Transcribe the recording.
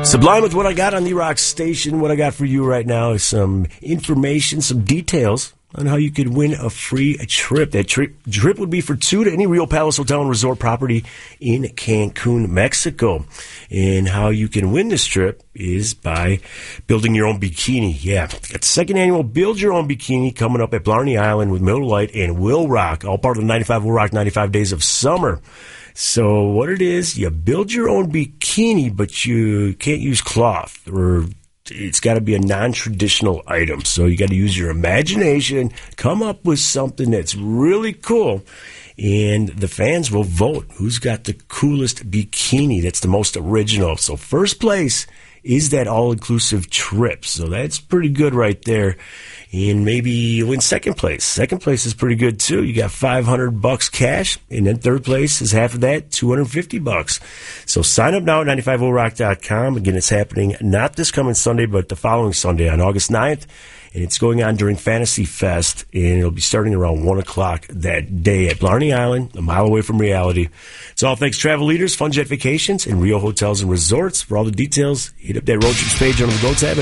Sublime with what I got on the Rock Station. What I got for you right now is some information, some details on how you could win a free trip. That trip would be for two to any Rio Palace Hotel and Resort property in Cancun, Mexico. And how you can win this trip is by building your own bikini. Yeah, got the second annual Build Your Own Bikini coming up at Blarney Island with Miller Lite and Will Rock, all part of the 95 Will Rock 95 Days of Summer. So what it is, you build your own bikini, but you can't use cloth, or it's got to be a non-traditional item. So you got to use your imagination, come up with something that's really cool, and the fans will vote who's got the coolest bikini that's the most original. So first place is that all-inclusive trip. So that's pretty good right there. And maybe you win second place. Second place is pretty good too. You got $500 cash, and then third place is half of that, $250. So sign up now at 95rock.com. Again, it's happening not this coming Sunday, but the following Sunday on August 9th. And it's going on during Fantasy Fest, and it'll be starting around 1 o'clock that day at Blarney Island, a mile away from reality. It's all thanks Travel Leaders, Fun Jet Vacations, and Rio Hotels and Resorts. For all the details, hit up that road trips page under the Go tab.